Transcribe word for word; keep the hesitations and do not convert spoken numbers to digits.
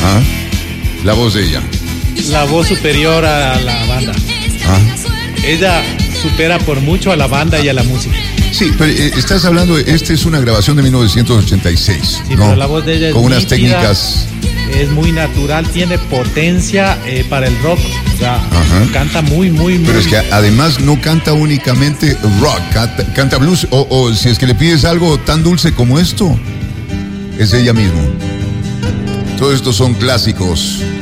Ajá. La voz de ella. La voz superior a la banda. Ah. Ella supera por mucho a la banda y a la música. Sí, pero eh, estás hablando, de, esta es una grabación de mil novecientos ochenta y seis, Sí, ¿no? pero la voz de ella es con unas nítida, técnicas. Es muy natural, tiene potencia eh, para el rock. O sea, Ajá. canta muy, muy, muy. Pero es que además no canta únicamente rock, canta, canta blues, o, o si es que le pides algo tan dulce como esto, es ella misma. Todos estos son clásicos.